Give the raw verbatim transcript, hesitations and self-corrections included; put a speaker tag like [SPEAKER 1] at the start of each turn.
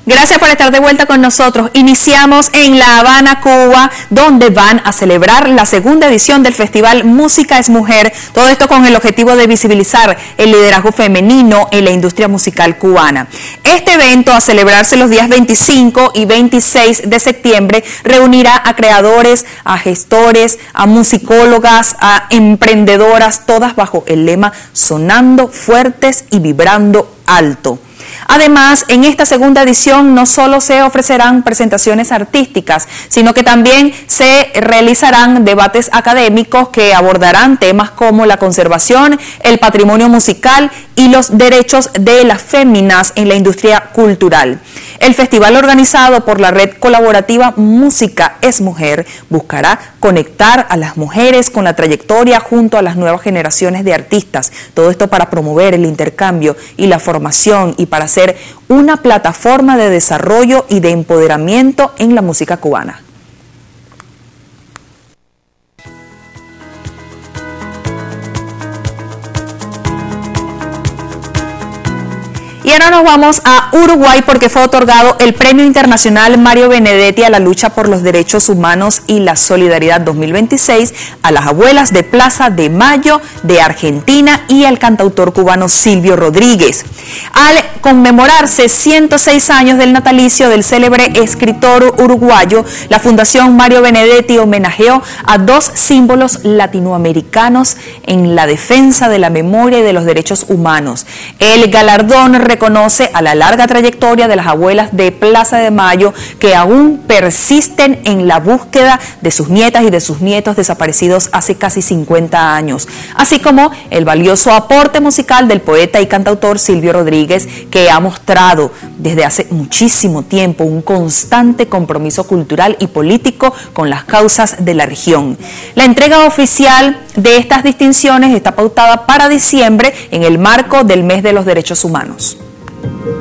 [SPEAKER 1] Gracias por estar de vuelta con nosotros. Iniciamos en La Habana, Cuba, donde van a celebrar la segunda edición del Festival Música es Mujer. Todo esto con el objetivo de visibilizar el liderazgo femenino en la industria musical cubana. Este evento, a celebrarse los días veinticinco y veintiséis de septiembre, reunirá a creadores, a gestores, a musicólogas, a emprendedoras, todas bajo el lema Sonando Fuertes y Vibrando Alto. Además, en esta segunda edición no solo se ofrecerán presentaciones artísticas, sino que también se realizarán debates académicos que abordarán temas como la conservación, el patrimonio musical y los derechos de las féminas en la industria cultural. El festival, organizado por la red colaborativa Música es Mujer, buscará conectar a las mujeres con la trayectoria junto a las nuevas generaciones de artistas. Todo esto para promover el intercambio y la formación y para ser una plataforma de desarrollo y de empoderamiento en la música cubana. Y ahora nos vamos a Uruguay porque fue otorgado el Premio Internacional Mario Benedetti a la lucha por los derechos humanos y la solidaridad dos mil veintiséis a las abuelas de Plaza de Mayo de Argentina y al cantautor cubano Silvio Rodríguez. Al conmemorarse ciento seis años del natalicio del célebre escritor uruguayo, la Fundación Mario Benedetti homenajeó a dos símbolos latinoamericanos en la defensa de la memoria y de los derechos humanos. El galardón reconoce a la larga trayectoria de las abuelas de Plaza de Mayo que aún persisten en la búsqueda de sus nietas y de sus nietos desaparecidos hace casi cincuenta años, así como el valioso aporte musical del poeta y cantautor Silvio Rodríguez, que ha mostrado desde hace muchísimo tiempo un constante compromiso cultural y político con las causas de la región. La entrega oficial de estas distinciones está pautada para diciembre en el marco del Mes de los Derechos Humanos.